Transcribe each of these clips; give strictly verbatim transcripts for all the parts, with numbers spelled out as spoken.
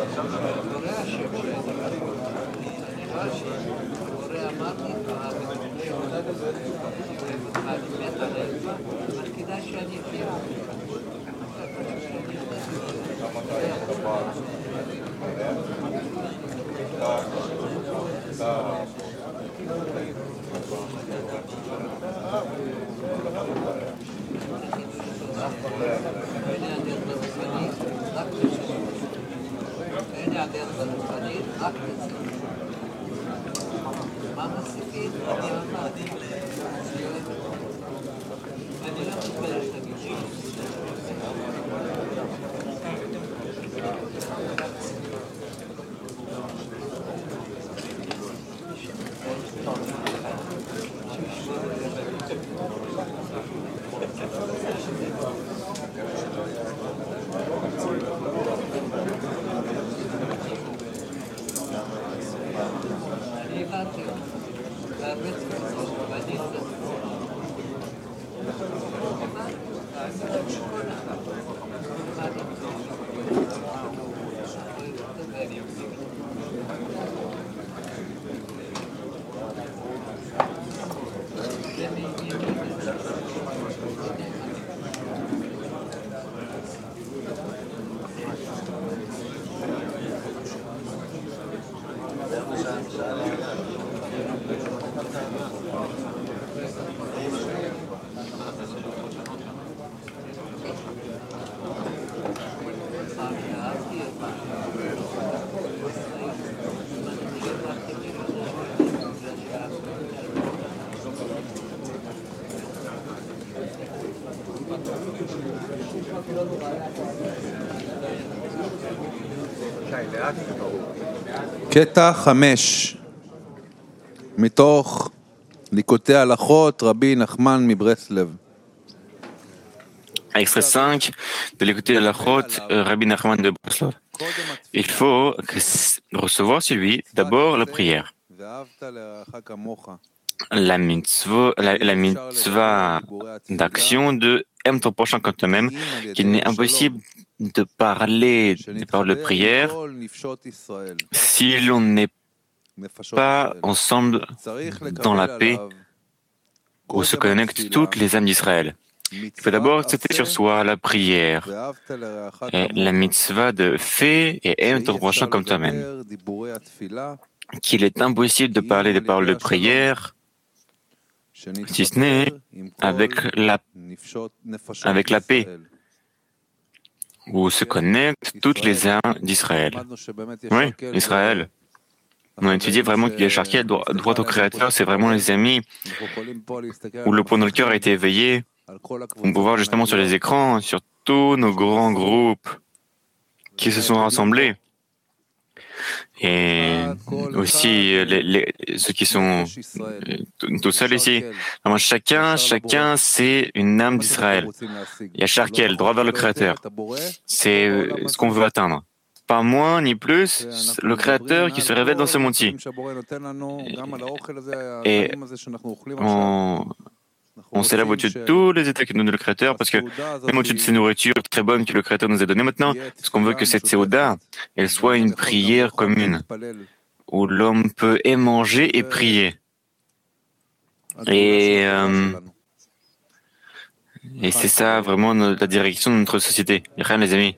קטע חמש מתוך ליקוטי הלכות רבי נחמן מברסלב. Extrait cinq de l'écouter de la Chot, Rabbi Nachman de Breslov. Il faut recevoir sur lui d'abord la prière. La mitzvah, la, la mitzvah d'action de aime ton prochain comme toi-même, qu'il n'est impossible de parler des paroles de prière si l'on n'est pas ensemble dans la paix où se connectent toutes les âmes d'Israël. Il faut d'abord accepter sur soi la prière, et la mitzvah de fais et aime ton prochain comme toi-même. Qu'il est impossible de parler des paroles de prière si ce n'est avec la, avec la paix, où se connectent toutes les âmes d'Israël. Oui, Israël. On a étudié vraiment qu'il y a Charkiel, droit au Créateur, c'est vraiment les amis où le point de le cœur a été éveillé. On peut voir justement sur les écrans, sur tous nos grands groupes qui se sont rassemblés. Et aussi les, les, ceux qui sont tout seuls ici. Alors, chacun, chacun, c'est une âme d'Israël. Il y a Charkel, droit vers le Créateur. C'est ce qu'on veut atteindre. Pas moins ni plus, le Créateur qui se révèle dans ce monde-ci. Et on, on célèbre au-dessus de tous les états que nous donne le Créateur, parce que même au-dessus de ces nourritures très bonnes que le Créateur nous a données maintenant, parce qu'on veut que cette séoda, elle soit une prière commune, où l'homme peut et manger et prier. Et, euh, et c'est ça vraiment la direction de notre société. Rien, les amis.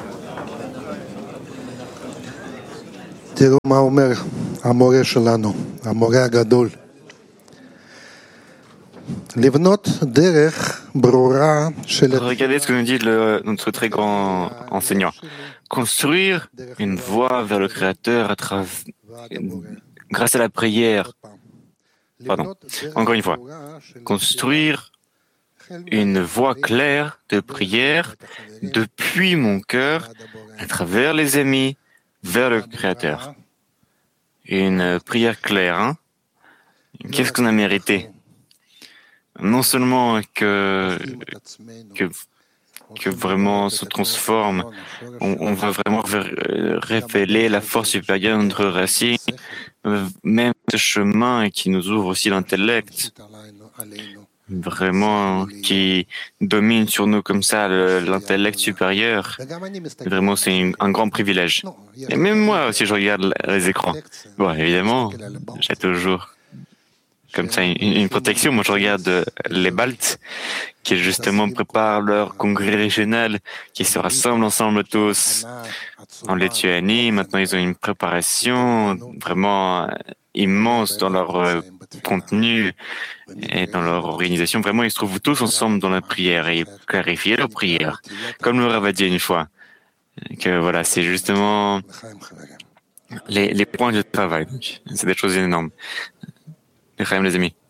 תראו מה אומר המורה שלנו. Regardez ce que nous dit le, notre très grand enseignant. Construire une voie vers le Créateur à travers, grâce à la prière. Pardon. Encore une fois. Construire une voie claire de prière depuis mon cœur, à travers les amis, vers le Créateur. Une prière claire, hein? Qu'est-ce qu'on a mérité? Non seulement que, que, que vraiment se transforme, on, on va vraiment révéler la force supérieure de notre racine, même ce chemin qui nous ouvre aussi l'intellect, vraiment qui domine sur nous comme ça l'intellect supérieur. Vraiment, c'est un grand privilège. Et même moi aussi, je regarde les écrans. Bon, évidemment, j'ai toujours comme ça une, une protection. Moi, je regarde les Baltes qui justement préparent leur congrès régional, qui se rassemblent ensemble tous en Lituanie. Maintenant, ils ont une préparation vraiment immense dans leur euh, contenu et dans leur organisation. Vraiment, ils se trouvent tous ensemble dans la prière et ils clarifient leur prière. Comme le Rav a dit une fois, que voilà, c'est justement les, les points de travail. C'est des choses énormes. L'Echaim, les amis.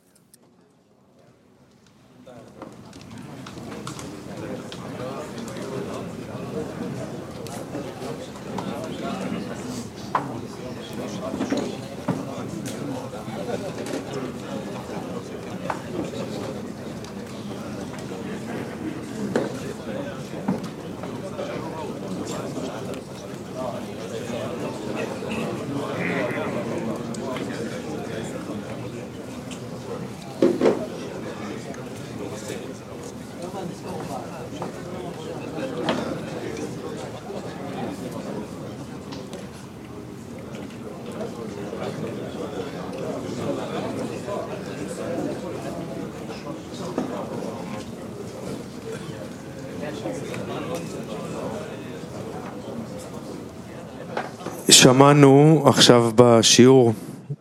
שמענו עכשיו בשיעור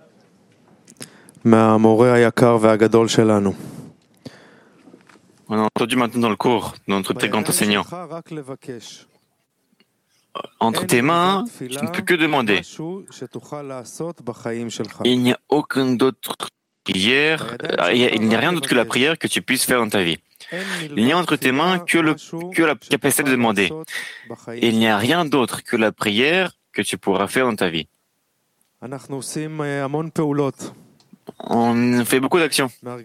מהמורה היקר והגדול שלנו. On a entendu maintenant dans le cours, dans notre très grand enseignant. Entre tes mains, tu ne peux que demander. Il n'y a aucune autre prière, il n'y a rien d'autre que la prière que tu puisses faire dans ta vie. Il n'y a entre tes mains que, le, que la capacité de demander. Il n'y a rien d'autre que la prière que tu pourras faire dans ta vie. On fait beaucoup d'actions.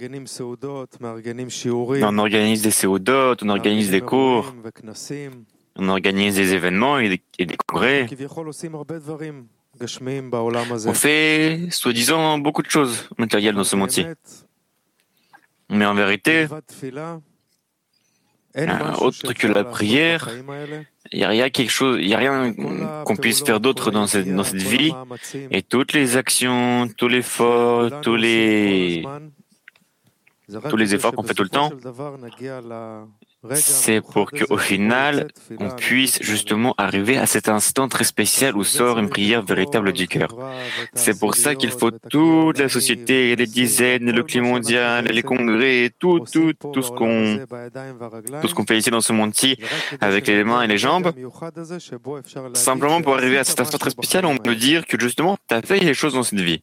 On organise des séoudotes, on organise des cours, on organise des événements et des, et des congrès. On fait, soi-disant, beaucoup de choses matérielles dans ce monde-ci. Mais en vérité, autre que la prière, il n'y a rien quelque chose, il y a rien qu'on puisse faire d'autre dans cette, dans cette vie. Et toutes les actions, tous les efforts, tous les, tous les efforts qu'on fait tout le temps, c'est pour qu'au final, on puisse justement arriver à cet instant très spécial où sort une prière véritable du cœur. C'est pour ça qu'il faut toute la société, les dizaines, le climat mondial, les congrès, tout, tout, tout ce qu'on, tout ce qu'on fait ici dans ce monde-ci, avec les mains et les jambes. Simplement pour arriver à cet instant très spécial, on peut dire que justement, tu as fait les choses dans cette vie.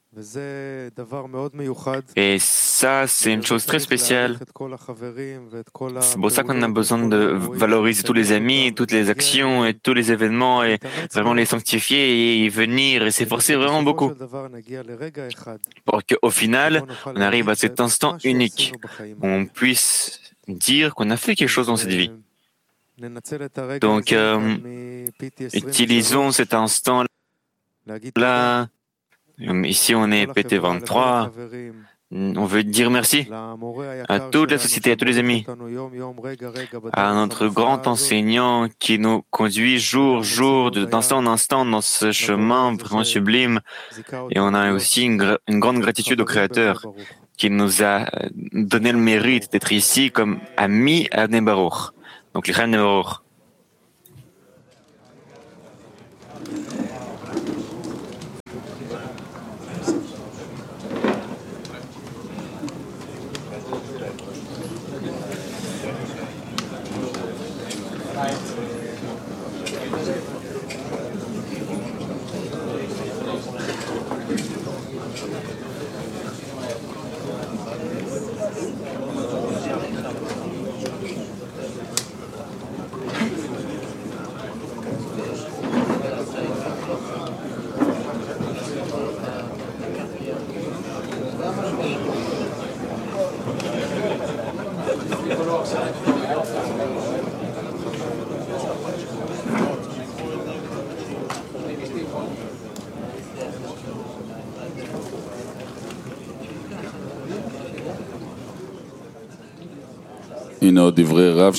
Et ça, c'est une chose très spéciale. C'est pour ça qu'on a besoin de valoriser tous les amis, toutes les actions et tous les événements et vraiment les sanctifier et y venir et s'efforcer vraiment beaucoup. Pour qu'au final, on arrive à cet instant unique où on puisse dire qu'on a fait quelque chose dans cette vie. Donc, euh, utilisons cet instant-là. Ici, on est P T vingt-trois. On veut dire merci à toute la société, à tous les amis, à notre grand enseignant qui nous conduit jour, jour, d'instant en instant dans ce chemin vraiment sublime. Et on a aussi une, gra- une grande gratitude au Créateur qui nous a donné le mérite d'être ici comme amis à Bnei Baruch. Donc, les Bnei Baruch. הנה עוד דברי רב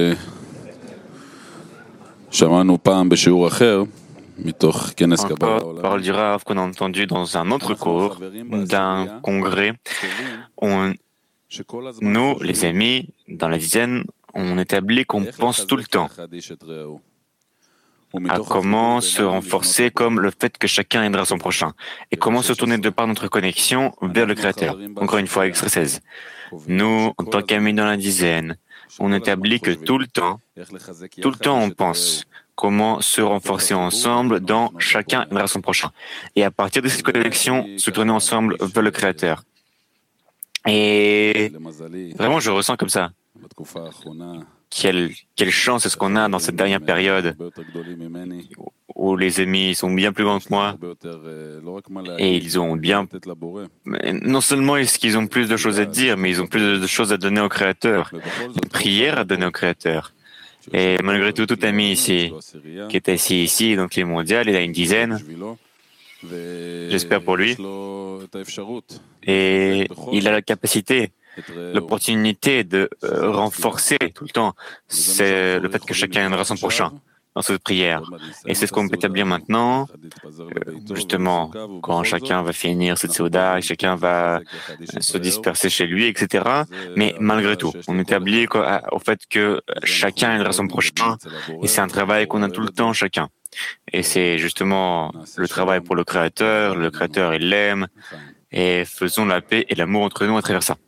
ששמענו פעם בשיעור אחר, מתוך כנס קבלה Encore, parole du Rav qu'on a entendu dans un autre cours d'un congrès. On, nous, les amis, dans la dizaine, on établit qu'on pense tout le temps à comment se renforcer comme le fait que chacun aidera son prochain et comment se tourner de par notre connexion vers le Créateur. Encore une fois, extrait seize. Nous, en tant qu'amis dans la dizaine, on établit que tout le temps, tout le temps on pense comment se renforcer ensemble dans chacun aidera son prochain. Et à partir de cette connexion, se tourner ensemble vers le Créateur. Et vraiment, je ressens comme ça. Quelle, quelle chance est-ce qu'on a dans cette dernière période où les amis sont bien plus grands que moi et ils ont bien... Non seulement est-ce qu'ils ont plus de choses à dire, mais ils ont plus de choses à donner au Créateur, de prières à donner au Créateur. Et malgré tout, tout ami ici, qui est assis ici, donc les mondiales, il a une dizaine, j'espère pour lui, et il a la capacité, l'opportunité de euh, renforcer tout le temps c'est le fait que chacun aidera son prochain dans cette prière. Et c'est ce qu'on peut établir maintenant, euh, justement, quand chacun va finir cette Seuda, chacun va se disperser chez lui, et cetera. Mais malgré tout, on établit au fait que chacun aidera son prochain, et c'est un travail qu'on a tout le temps chacun. Et c'est justement le travail pour le Créateur, le Créateur il l'aime, et faisons la paix et l'amour entre nous à travers ça.